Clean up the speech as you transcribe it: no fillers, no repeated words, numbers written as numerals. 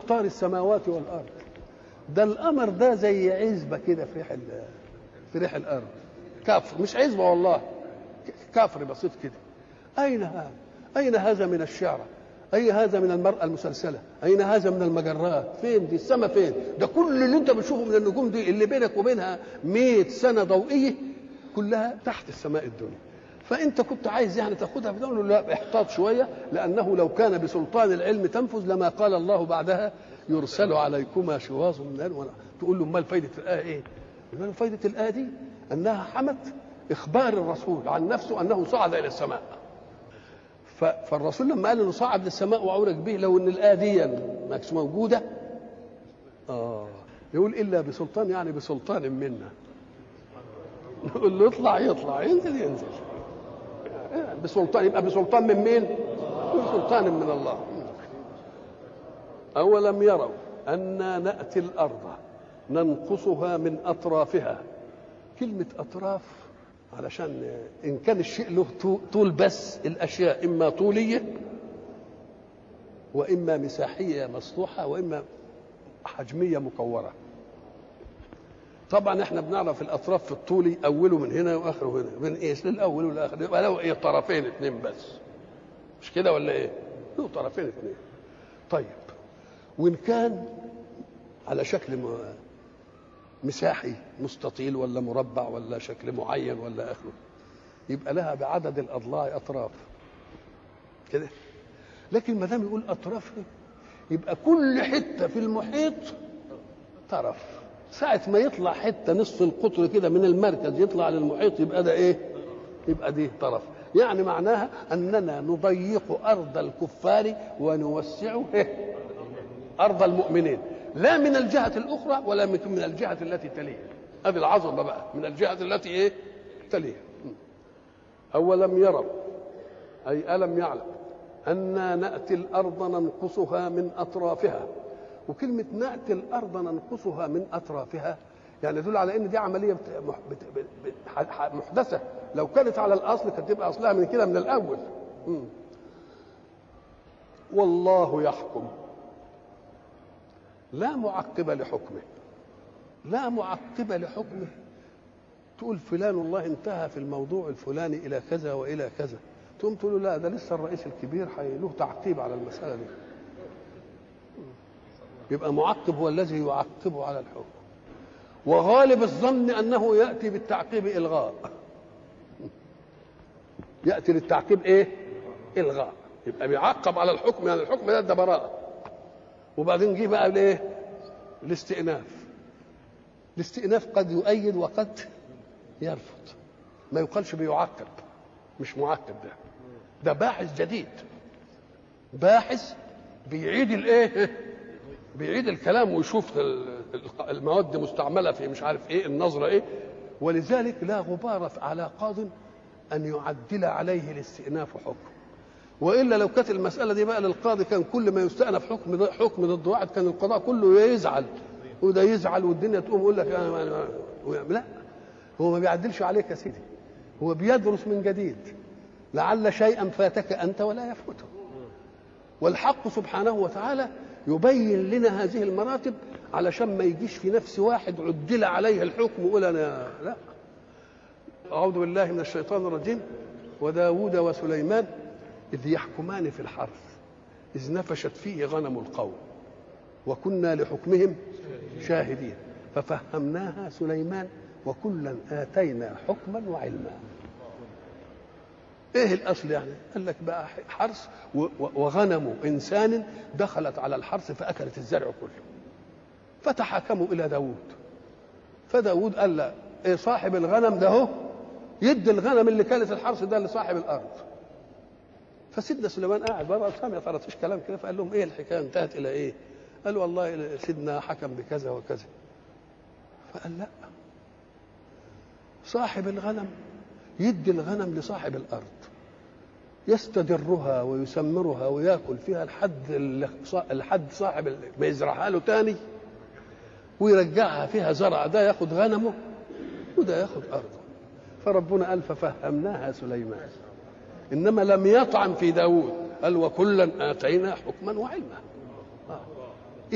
فطار السماوات والارض. ده القمر ده زي عزبه كده في ريح الارض، كفر، مش عزبه والله، كفر بسيط كده. اين هذا من الشعره؟ اين هذا من المرأة المسلسلة؟ اين هذا من المجرات؟ فين دي السماء؟ فين ده؟ كل اللي انت بتشوفه من النجوم دي اللي بينك وبينها 100 سنة ضوئية كلها تحت السماء الدنيا. فانت كنت عايز يعني تاخدها، بتقول له لا احتاط شويه، لانه لو كان بسلطان العلم تنفذ لما قال الله بعدها يرسل عليكما شواظ من نار. تقول له امال فايده الايه ايه؟ يقول فايده الايه دي انها حمت اخبار الرسول عن نفسه انه صعد الى السماء. فالرسول لما قال انه صعد للسماء وعرج به، لو ان الايه دي ما موجوده يقول الا بسلطان، يعني بسلطان منا. نقول له يطلع ينزل بسلطان. يبقى بسلطان من مين؟ بسلطان من الله. أولم يروا أنا نأتي الأرض ننقصها من أطرافها. كلمة أطراف علشان إن كان الشيء له طول، بس الأشياء إما طولية وإما مساحية مسطوحة وإما حجمية مكورة. طبعا احنا بنعرف الاطراف في الطولي اوله من هنا واخره هنا، من ايه للاول والاخر، يبقى له ايه؟ طرفين اثنين بس، مش كده ولا ايه؟ له طرفين اثنين. طيب وان كان على شكل مساحي مستطيل ولا مربع ولا شكل معين ولا اخره، يبقى لها بعدد الاضلاع اطراف كده. لكن ما دام يقول اطراف يبقى كل حته في المحيط طرف. ساعة ما يطلع حتة نصف القطر كده من المركز يطلع للمحيط يبقى ده ايه؟ يبقى دي طرف. يعني معناها اننا نضيق ارض الكفار ونوسع ارض المؤمنين، لا من الجهة الاخرى ولا من الجهة التي تليها. هذه العظمة بقى، من الجهة التي ايه؟ تليها. اولم يروا اي الم يعلم انا نأتي الارض ننقصها من اطرافها. وكلمة نأتي الأرض ننقصها من أطرافها يعني يدل على إن دي عملية محدثة. لو كانت على الأصل كانت تبقى أصلها من كده من الأول. والله يحكم لا معقب لحكمه. لا معقب لحكمه. تقول فلان والله انتهى في الموضوع الفلاني إلى كذا وإلى كذا، تقوم تقول له لا ده لسه الرئيس الكبير له تعقيب على المسألة دي. يبقى معقب هو الذي يعقبه على الحكم. وغالب الظن انه ياتي بالتعقيب الغاء. ياتي للتعقيب ايه؟ الغاء. يبقى بيعقب على الحكم، يعني الحكم ده براءه. وبعدين جه بقى الايه؟ الاستئناف. الاستئناف قد يؤيد وقد يرفض، ما يقالش بيعقب، مش معقب. ده باحث جديد، باحث بيعيد الايه؟ بيعيد الكلام ويشوف المواد مستعمله في مش عارف ايه، النظره ايه. ولذلك لا غبار على قاض ان يعدل عليه الاستئناف حكم. والا لو كانت المساله دي بقى للقاضي كان كل ما يستأنف حكم ضد واحد كان القضاء كله يزعل، وده يزعل والدنيا تقوم يقول لك لا، هو ما بيعدلش عليك يا سيدي، هو بيدرس من جديد لعل شيئا فاتك انت ولا يفوته. والحق سبحانه وتعالى يبين لنا هذه المراتب علشان ما يجيش في نفس واحد عدل عليه الحكم ويقول انا لا. اعوذ بالله من الشيطان الرجيم. وداود وسليمان اذ يحكمان في الحرث اذ نفشت فيه غنم القوم وكنا لحكمهم شاهدين ففهمناها سليمان وكلا اتينا حكما وعلما. ايه الاصل يعني؟ قال لك بقى حرث وغنم انسان دخلت على الحرث فاكلت الزرع كله، فتحاكموا الى داود. فداود قال لا، إيه صاحب الغنم ده هو يدي الغنم اللي كانت الحرث ده لصاحب الارض. فسيدنا سليمان قاعد بره سامع طرطيش كلام كده، فقال لهم ايه الحكايه انتهت الى ايه؟ قالوا والله سيدنا حكم بكذا وكذا. فقال لا، صاحب الغنم يدي الغنم لصاحب الارض يستدرها ويسمرها وياكل فيها لحد صاحب ما يزرعها له تاني ويرجعها فيها زرع، ده ياخد غنمه وده ياخد ارضه. فربنا قال ففهمناها سليمان، انما لم يطعن في داود، قال وكلا اتينا حكما وعلما.